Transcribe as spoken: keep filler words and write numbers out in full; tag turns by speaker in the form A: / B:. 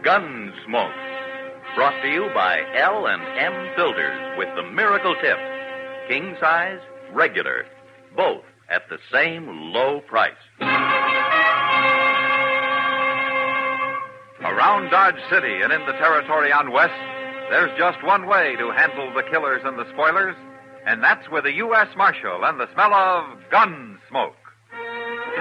A: Gunsmoke. Brought to you by L and M Filters with the miracle tip. King size, regular. Both at the same low price.
B: Around Dodge City and in the territory on West, there's just one way to handle the killers and the spoilers, and that's with a U S Marshal and the smell of gun smoke.